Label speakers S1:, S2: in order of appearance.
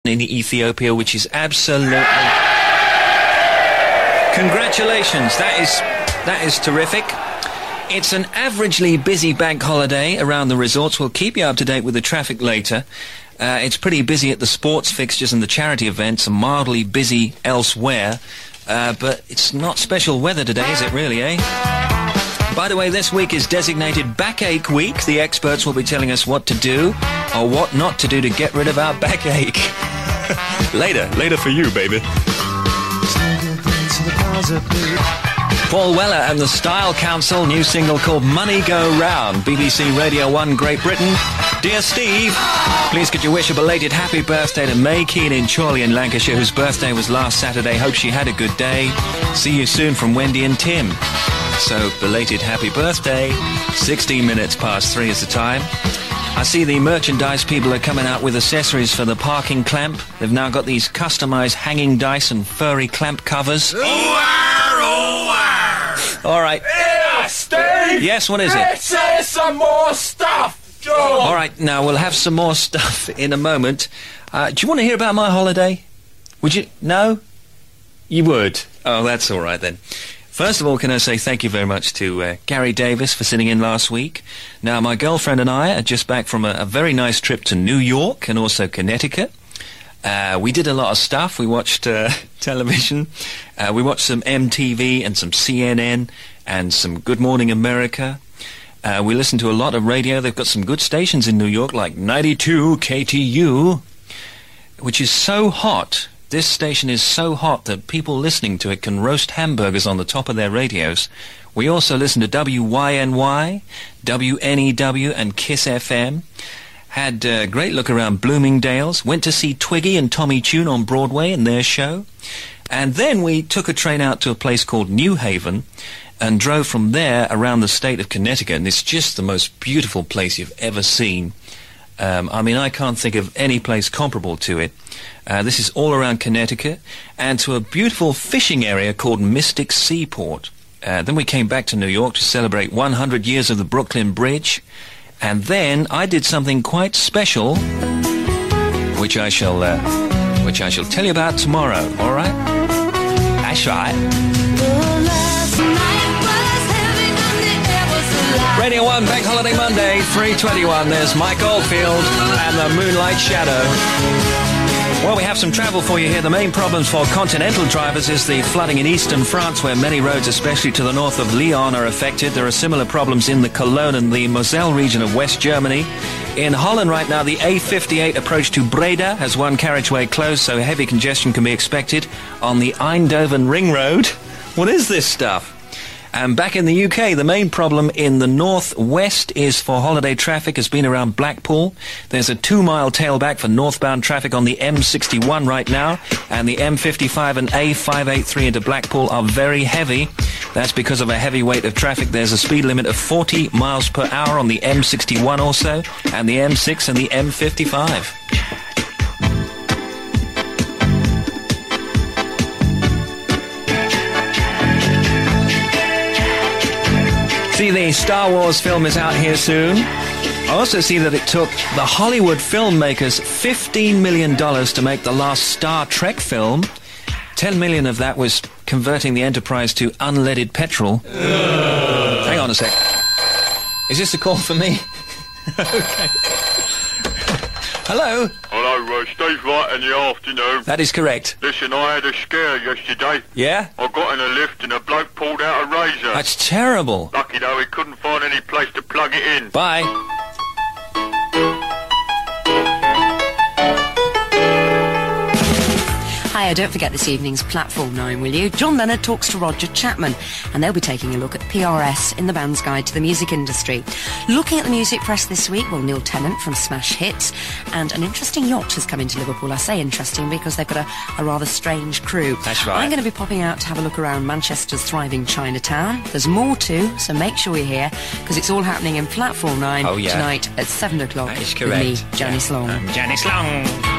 S1: in Ethiopia, which is absolutely... Congratulations, that is terrific. It's an averagely busy bank holiday around the resorts. We'll keep you up to date with the traffic later. It's pretty busy at the sports fixtures and the charity events, and mildly busy elsewhere. But it's not special weather today, is it really, eh? By the way, this week is designated Backache Week. The experts will be telling us what to do or what not to do to get rid of our backache. Later for you, baby. Paul Weller and the Style Council, new single called Money Go Round, BBC Radio 1 Great Britain. Dear Steve, please could you wish a belated happy birthday to May Keane in Chorley in Lancashire, whose birthday was last Saturday. Hope she had a good day. See you soon from Wendy and Tim. So, belated happy birthday. 16 minutes past 3 is the time. I see the merchandise people are coming out with accessories for the parking clamp. They've now got these customised hanging dice and furry clamp covers. All right.
S2: Yeah, Steve!
S1: Yes, what is it?
S2: Let's say some more stuff, John!
S1: All right, now we'll have some more stuff in a moment. Do you want to hear about my holiday? Would you? No? You would? Oh, that's all right then. First of all, can I say thank you very much to Gary Davis for sitting in last week. Now, my girlfriend and I are just back from a very nice trip to New York and also Connecticut. We did a lot of stuff. We watched television. We watched some MTV and some CNN and some Good Morning America. We listened to a lot of radio. They've got some good stations in New York, like 92 KTU, which is so hot. This station is so hot that people listening to it can roast hamburgers on the top of their radios. We also listen to WYNY, WNEW, and KISS FM. Had a great look around Bloomingdale's. Went to see Twiggy and Tommy Tune on Broadway in their show. And then we took a train out to a place called New Haven and drove from there around the state of Connecticut. And it's just the most beautiful place you've ever seen. I mean, I can't think of any place comparable to it. This is all around Connecticut, and to a beautiful fishing area called Mystic Seaport. Then we came back to New York to celebrate 100 years of the Brooklyn Bridge, and then I did something quite special, which I shall tell you about tomorrow. All right? That's right. Radio 1, Bank Holiday Monday, 3:21. There's Mike Oldfield and the Moonlight Shadow. Well, we have some travel for you here. The main problems for continental drivers is the flooding in eastern France, where many roads, especially to the north of Lyon, are affected. There are similar problems in the Cologne and the Moselle region of West Germany. In Holland right now, the A58 approach to Breda has one carriageway closed, so heavy congestion can be expected on the Eindhoven Ring Road. What is this stuff? And back in the UK, the main problem in the northwest is for holiday traffic has been around Blackpool. There's a 2-mile tailback for northbound traffic on the M61 right now, and the M55 and A583 into Blackpool are very heavy. That's because of a heavy weight of traffic. There's a speed limit of 40 miles per hour on the M61 also, and the M6 and the M55. See, the Star Wars film is out here soon. I also see that it took the Hollywood filmmakers $15 million to make the last Star Trek film. $10 million of that was converting the Enterprise to unleaded petrol. Hang on a sec. Is this a call for me? Okay. Hello?
S3: Hello, Steve, right in the afternoon.
S1: That is correct.
S3: Listen, I had a scare yesterday.
S1: Yeah?
S3: I got in a lift and a bloke pulled out a razor.
S1: That's terrible.
S3: Lucky though, he couldn't find any place to plug it in.
S1: Bye.
S4: Hiya, don't forget this evening's Platform 9, will you? John Leonard talks to Roger Chapman, and they'll be taking a look at PRS in the band's guide to the music industry. Looking at the music press this week, well, Neil Tennant from Smash Hits, and an interesting yacht has come into Liverpool. I say interesting because they've got a rather strange crew.
S1: That's right.
S4: I'm going to be popping out to have a look around Manchester's thriving Chinatown. There's more too, so make sure you're here, because it's all happening in Platform 9 tonight at 7 o'clock.
S1: That is correct.
S4: With me, Janice Long.
S1: Janice Long.